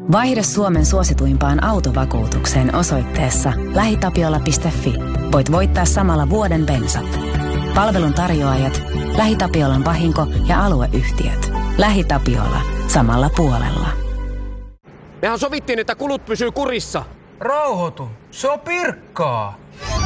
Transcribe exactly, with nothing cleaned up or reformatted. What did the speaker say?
Vaihde Suomen suosituimpaan autovakuutukseen osoitteessa lähitapiola piste fi. Voit voittaa samalla vuoden bensat. Palvelun tarjoajat, LähiTapiolan vahinko- ja alueyhtiöt. LähiTapiola. Samalla puolella. Mehän sovittiin, että kulut pysyy kurissa. Rauhoitu. Se on pirkkaa.